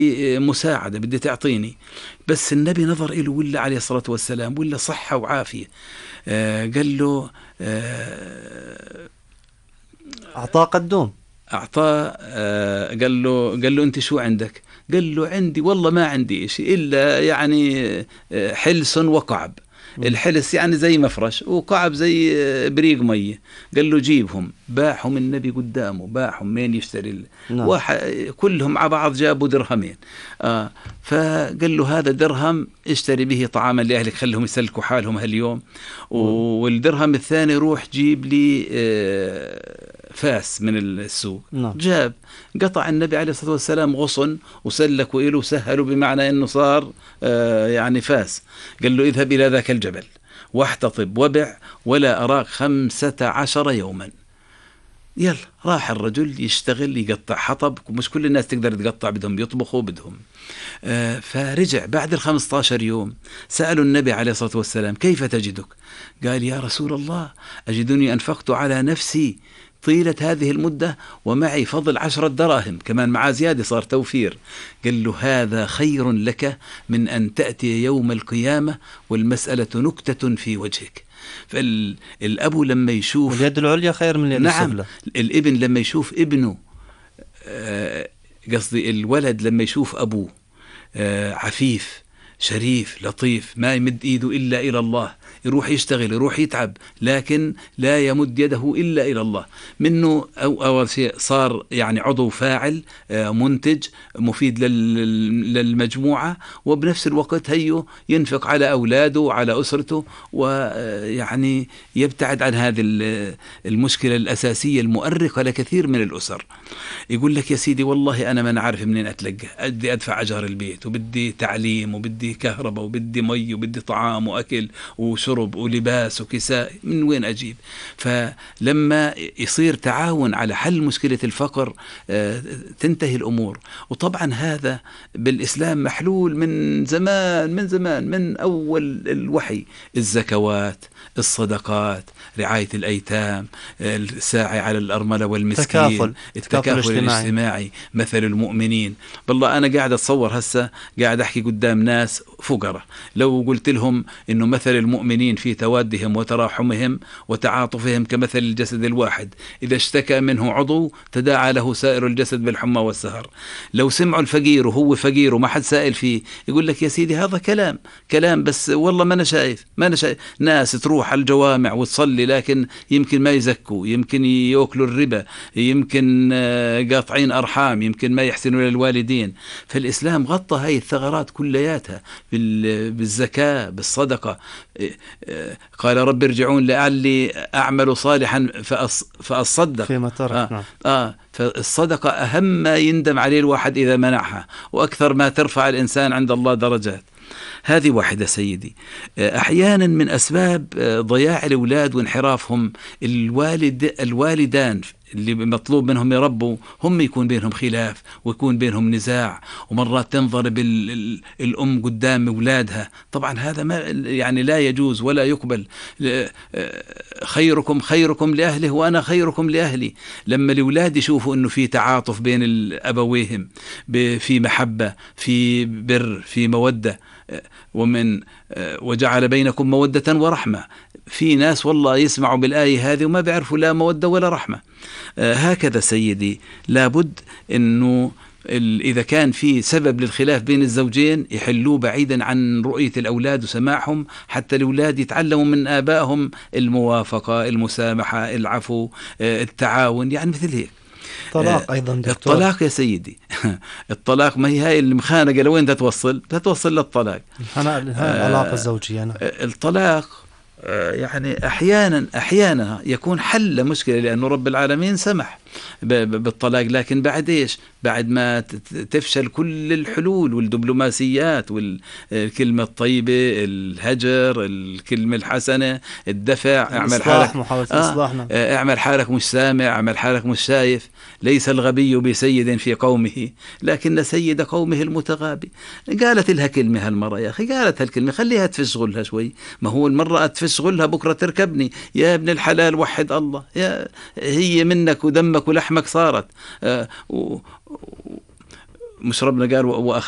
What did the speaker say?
مساعدة، بدي تعطيني. بس النبي نظر إله ولا عليه الصلاة والسلام ولا صحة وعافية. قال له أعطاه قدوم. أعطاه. قال له أنت شو عندك؟ قال له عندي والله ما عندي شيء إلا يعني حلس وقعب. الحلس يعني زي مفرش، وقعب زي بريق مية. قال له جيبهم. باعهم النبي قدامه، باعهم. مين يشتري؟ نعم. كلهم على بعض جابوا درهمين. فقال له هذا درهم اشتري به طعاما لأهلك، خلهم يسلكوا حالهم هاليوم. والدرهم الثاني روح جيب لي فاس من السوق. نعم. جاب. قطع النبي عليه الصلاة والسلام غصن وسلكوا إله وسهلوا، بمعنى أنه صار يعني فاس. قال له اذهب إلى ذاك الجبل واحتطب وبع ولا أراك 15 يوما. يلا راح الرجل يشتغل يقطع حطب. مش كل الناس تقدر تقطع، بدهم يطبخوا بدهم. فرجع بعد 15 يوم. سألوا النبي عليه الصلاة والسلام كيف تجدك؟ قال يا رسول الله أجدني أنفقت على نفسي طيلة هذه المدة ومعي فضل 10 دراهم كمان، مع زيادة صار توفير. قال له هذا خير لك من أن تأتي يوم القيامة والمسألة نكتة في وجهك. فالأبو لما يشوف واليد العليا خير من اليد السفلى. نعم. الابن لما يشوف ابنه، قصدي الولد لما يشوف أبوه عفيف شريف لطيف، ما يمد إيده إلا إلى الله، يروح يشتغل يروح يتعب، لكن لا يمد يده إلا إلى الله. منه أول شيء صار يعني عضو فاعل منتج مفيد للمجموعة، وبنفس الوقت هيو ينفق على أولاده وعلى أسرته، ويعني يبتعد عن هذه المشكلة الأساسية المؤرقة لكثير من الأسر. يقول لك يا سيدي والله أنا ما عارف منين أتلقى، بدي أدفع أجار البيت وبدي تعليم وبدي كهرباء وبدي مي وبدي طعام وأكل وشرب ولباس وكساء، من وين أجيب؟ فلما يصير تعاون على حل مشكلة الفقر تنتهي الأمور. وطبعا هذا بالإسلام محلول من زمان من زمان، من أول الوحي. الزكوات، الصدقات، رعاية الأيتام، الساعي على الأرملة والمسكين، التكافل الاجتماعي، مثل المؤمنين. بالله أنا قاعد أتصور هسه قاعد أحكي قدام ناس فقراء، لو قلت لهم إنه مثل المؤمنين في توادهم وتراحمهم وتعاطفهم كمثل الجسد الواحد، إذا اشتكى منه عضو تداعى له سائر الجسد بالحمى والسهر. لو سمعوا الفقير وهو فقير وما حد سائل فيه، يقول لك يا سيدي هذا كلام بس والله ما أنا شايف ناس تروح على الجوامع وتصلي لكن يمكن ما يزكوا، يمكن يأكلوا الربا، يمكن قاطعين أرحام، يمكن ما يحسنوا للوالدين. فالإسلام غطى هاي الثغرات كلياتها بالزكاة بالصدقة. قال رب ارجعون لعلي أعمل صالحا فأصدق فيما ترك. فالصدقة أهم ما يندم عليه الواحد إذا منعها، وأكثر ما ترفع الإنسان عند الله درجات. هذه واحدة سيدي. أحيانا من أسباب ضياع الأولاد وانحرافهم الوالدان اللي مطلوب منهم يربوا، هم يكون بينهم خلاف ويكون بينهم نزاع، ومرات تنضرب الأم قدام أولادها. طبعا هذا ما يعني لا يجوز ولا يقبل. خيركم لأهله وأنا خيركم لأهلي. لما الأولاد يشوفوا أنه في تعاطف بين الأبويهم، في محبة، في بر، في مودة، وجعل بينكم مودة ورحمة. في ناس والله يسمعوا بالآية هذه وما بيعرفوا لا مودة ولا رحمة. هكذا سيدي لابد أنه إذا كان في سبب للخلاف بين الزوجين يحلوه بعيدا عن رؤية الأولاد وسماعهم، حتى الأولاد يتعلموا من آبائهم الموافقة، المسامحة، العفو، التعاون، يعني مثل هيك. طلاق أيضا دكتور. الطلاق يا سيدي الطلاق ما هي هاي المخانقة، لوين تتوصل للطلاق. العلاقة الزوجية. الطلاق يعني أحيانا يكون حل لمشكلة، لأنه رب العالمين سمح بالطلاق، لكن بعد إيش؟ بعد ما تفشل كل الحلول والدبلوماسيات والكلمة الطيبة، الهجر، الكلمة الحسنة، الدفع، اعمل حالك مش سامع، اعمل حالك مش شايف. ليس الغبي بسيد في قومه لكن سيد قومه المتغابي. قالت لها كلمة هالمرة يا أخي، قالت هالكلمة خليها تفشغلها شوي. ما هو المرة تفشغلها بكرة تركبني. يا ابن الحلال وحد الله، هي منك ودمك ولحمك صارت. مش ربنا قال وأخذ